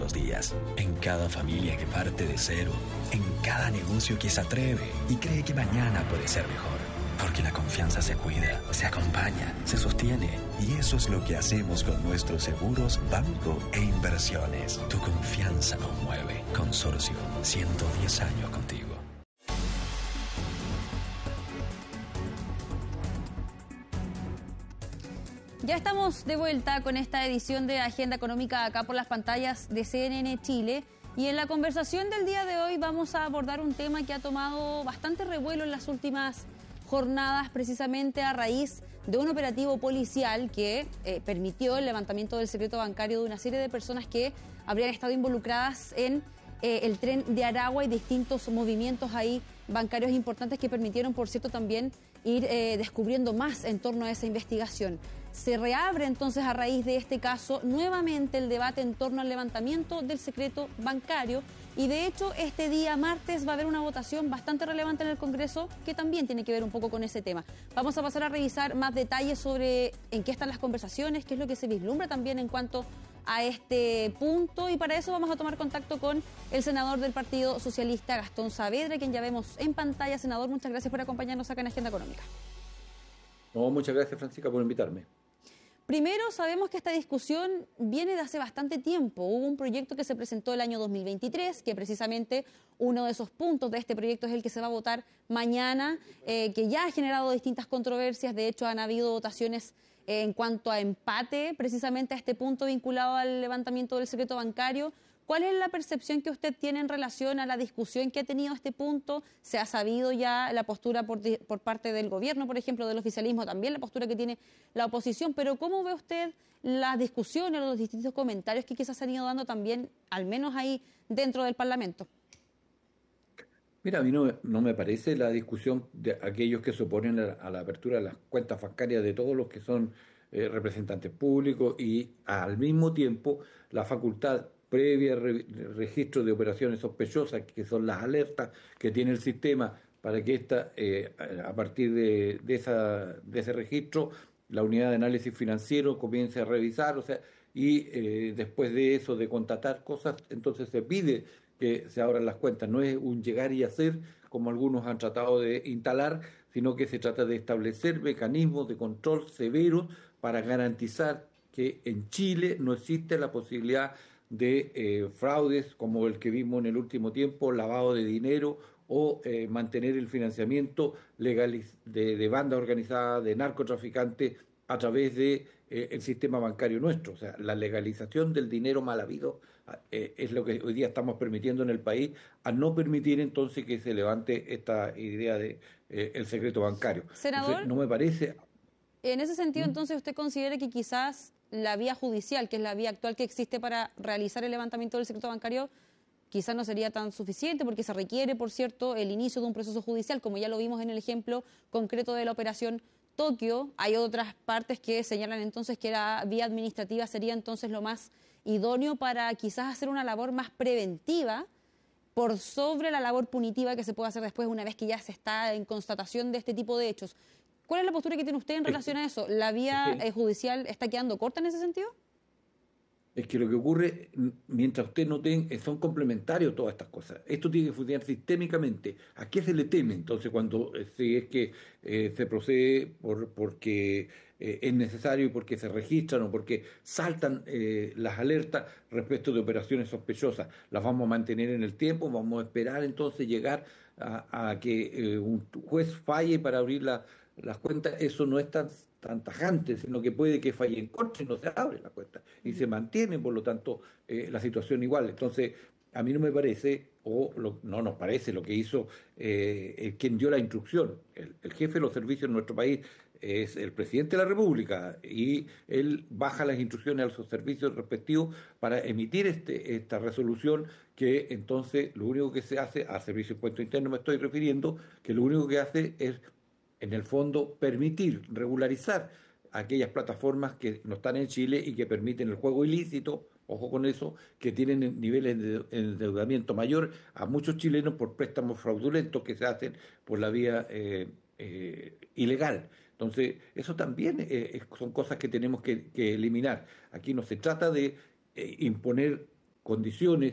los días, en cada familia que parte de cero, en cada negocio que se atreve y cree que mañana puede ser mejor. Porque la confianza se cuida, se acompaña, se sostiene. Y eso es lo que hacemos con nuestros seguros, banco e inversiones. Tu confianza nos mueve. Consorcio, 110 años contigo. Ya estamos de vuelta con esta edición de Agenda Económica acá por las pantallas de CNN Chile. Y en la conversación del día de hoy vamos a abordar un tema que ha tomado bastante revuelo en las últimas jornadas, precisamente a raíz de un operativo policial que permitió el levantamiento del secreto bancario de una serie de personas que habrían estado involucradas en el tren de Aragua y distintos movimientos ahí bancarios importantes que permitieron, por cierto, también ir descubriendo más en torno a esa investigación. Se reabre entonces a raíz de este caso nuevamente el debate en torno al levantamiento del secreto bancario y de hecho este día martes va a haber una votación bastante relevante en el Congreso que también tiene que ver un poco con ese tema. Vamos a pasar a revisar más detalles sobre en qué están las conversaciones, qué es lo que se vislumbra también en cuanto a este punto y para eso vamos a tomar contacto con el senador del Partido Socialista, Gastón Saavedra, quien ya vemos en pantalla. Senador, muchas gracias por acompañarnos acá en Agenda Económica. No, muchas gracias, Francisca, por invitarme. Primero, sabemos que esta discusión viene de hace bastante tiempo. Hubo un proyecto que se presentó el año 2023, que precisamente uno de esos puntos de este proyecto es el que se va a votar mañana, que ya ha generado distintas controversias. De hecho, han habido votaciones en cuanto a empate, precisamente a este punto vinculado al levantamiento del secreto bancario. ¿Cuál es la percepción que usted tiene en relación a la discusión que ha tenido este punto? ¿Se ha sabido ya la postura por parte del gobierno, por ejemplo, del oficialismo, también la postura que tiene la oposición? Pero ¿cómo ve usted las discusiones, los distintos comentarios que quizás se han ido dando también, al menos ahí dentro del Parlamento? Mira, a mí no me parece la discusión de aquellos que se oponen a la apertura de las cuentas bancarias de todos los que son representantes públicos y al mismo tiempo la facultad previa registro de operaciones sospechosas, que son las alertas que tiene el sistema para que a partir de ese registro, la unidad de análisis financiero comience a revisar, o sea, y después de eso, de constatar cosas, entonces se pide que se abran las cuentas. No es un llegar y hacer, como algunos han tratado de instalar, sino que se trata de establecer mecanismos de control severos para garantizar que en Chile no existe la posibilidad de fraudes como el que vimos en el último tiempo, lavado de dinero o mantener el financiamiento de banda organizada, de narcotraficantes a través de el sistema bancario nuestro. O sea, la legalización del dinero mal habido es lo que hoy día estamos permitiendo en el país, a no permitir entonces que se levante esta idea de el secreto bancario. Senador, entonces, no me parece... En ese sentido, entonces, ¿usted considera que quizás la vía judicial, que es la vía actual que existe para realizar el levantamiento del secreto bancario, quizás no sería tan suficiente porque se requiere, por cierto, el inicio de un proceso judicial, como ya lo vimos en el ejemplo concreto de la operación Tokio? Hay otras partes que señalan entonces que la vía administrativa sería entonces lo más idóneo para quizás hacer una labor más preventiva por sobre la labor punitiva que se puede hacer después una vez que ya se está en constatación de este tipo de hechos. ¿Cuál es la postura que tiene usted en relación a eso? ¿La vía judicial está quedando corta en ese sentido? Es que lo que ocurre, mientras usted no tenga, son complementarios todas estas cosas. Esto tiene que funcionar sistémicamente. ¿A qué se le teme entonces cuando si es que se procede porque es necesario y porque se registran o porque saltan las alertas respecto de operaciones sospechosas? ¿Las vamos a mantener en el tiempo? ¿Vamos a esperar entonces llegar a que un juez falle para abrir las cuentas? Eso no es tan tajante, sino que puede que falle en contra y no se abre la cuenta y se mantiene, por lo tanto, la situación igual. Entonces, a mí no me parece, no nos parece lo que hizo quien dio la instrucción. El jefe de los servicios en nuestro país es el presidente de la República y él baja las instrucciones a sus servicios respectivos para emitir esta resolución que entonces lo único que se hace, al Servicio de Impuesto Interno me estoy refiriendo, que lo único que hace es en el fondo permitir, regularizar aquellas plataformas que no están en Chile y que permiten el juego ilícito, ojo con eso, que tienen niveles de endeudamiento mayor a muchos chilenos por préstamos fraudulentos que se hacen por la vía ilegal. Entonces, eso también son cosas que tenemos que eliminar. Aquí no se trata de imponer condiciones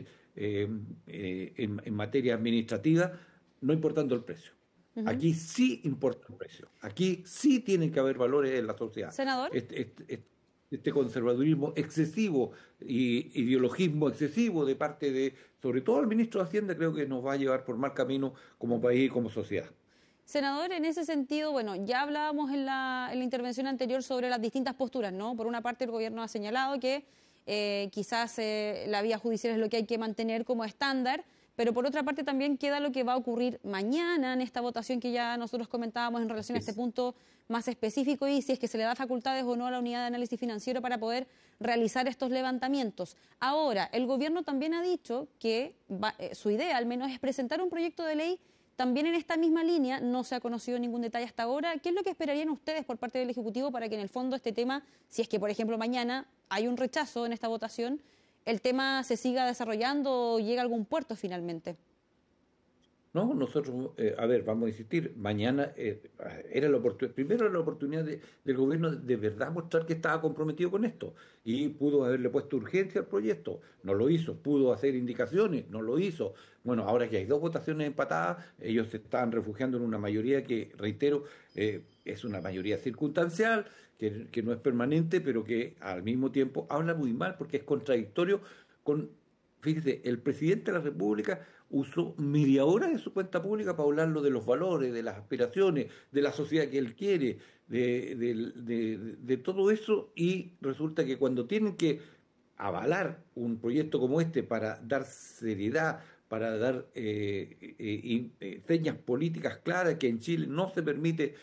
en materia administrativa, no importando el precio. Aquí sí importa el precio. Aquí sí tienen que haber valores en la sociedad. Senador. Este conservadurismo excesivo y ideologismo excesivo de parte de, sobre todo el ministro de Hacienda, creo que nos va a llevar por mal camino como país y como sociedad. Senador, en ese sentido, bueno, ya hablábamos en la intervención anterior sobre las distintas posturas, ¿no? Por una parte, el gobierno ha señalado que quizás la vía judicial es lo que hay que mantener como estándar, pero por otra parte también queda lo que va a ocurrir mañana en esta votación que ya nosotros comentábamos en relación a este punto más específico y si es que se le da facultades o no a la unidad de análisis financiero para poder realizar estos levantamientos. Ahora, el gobierno también ha dicho que su idea al menos es presentar un proyecto de ley también en esta misma línea. No se ha conocido ningún detalle hasta ahora. ¿Qué es lo que esperarían ustedes por parte del Ejecutivo para que en el fondo este tema, si es que por ejemplo mañana hay un rechazo en esta votación, el tema se siga desarrollando o llegue a algún puerto finalmente? No, nosotros, a ver, vamos a insistir, mañana era la oportunidad, primero era la oportunidad del gobierno de verdad mostrar que estaba comprometido con esto y pudo haberle puesto urgencia al proyecto, no lo hizo, pudo hacer indicaciones, no lo hizo. Bueno, ahora que hay dos votaciones empatadas, ellos se están refugiando en una mayoría que, reitero, es una mayoría circunstancial, que no es permanente, pero que al mismo tiempo habla muy mal porque es contradictorio con, fíjese, el presidente de la República usó media hora de su cuenta pública para hablarlo de los valores, de las aspiraciones, de la sociedad que él quiere, de todo eso, y resulta que cuando tienen que avalar un proyecto como este para dar seriedad, para dar señas políticas claras que en Chile no se permite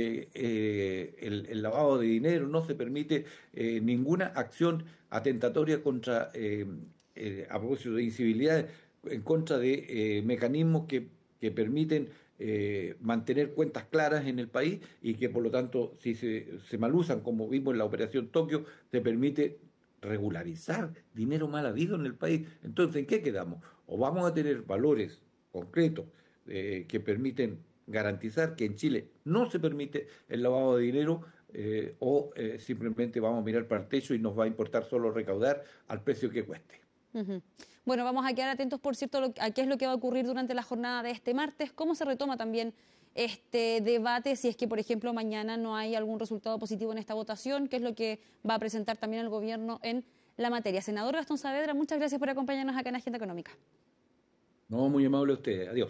el lavado de dinero, no se permite ninguna acción atentatoria contra, a propósito de incivilidades, en contra de mecanismos que permiten mantener cuentas claras en el país y que por lo tanto si se malusan, como vimos en la operación Tokio, se permite regularizar dinero mal habido en el país. Entonces, ¿en qué quedamos? O vamos a tener valores concretos que permiten garantizar que en Chile no se permite el lavado de dinero, o simplemente vamos a mirar para el techo y nos va a importar solo recaudar al precio que cueste. Bueno, vamos a quedar atentos, por cierto, a qué es lo que va a ocurrir durante la jornada de este martes, cómo se retoma también este debate, si es que, por ejemplo, mañana no hay algún resultado positivo en esta votación, qué es lo que va a presentar también el gobierno en la materia. Senador Gastón Saavedra, muchas gracias por acompañarnos acá en Agenda Económica. No, muy amable a ustedes. Adiós.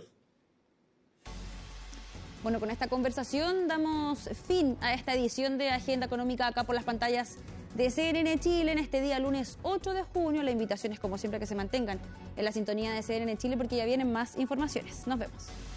Bueno, con esta conversación damos fin a esta edición de Agenda Económica acá por las pantallas de CNN Chile en este día lunes 8 de junio. La invitación es como siempre que se mantengan en la sintonía de CNN Chile porque ya vienen más informaciones. Nos vemos.